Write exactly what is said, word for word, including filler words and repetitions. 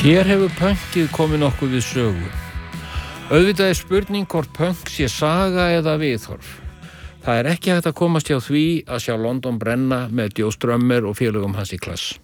Hér hefur pönkið komið nokkuð við sögu. Auðvitað er spurning hvort pönk sé saga eða viðhorf. Það er ekki hægt að komast hjá því að sjá London brenna með Joe Strummer og félögum hans í klass.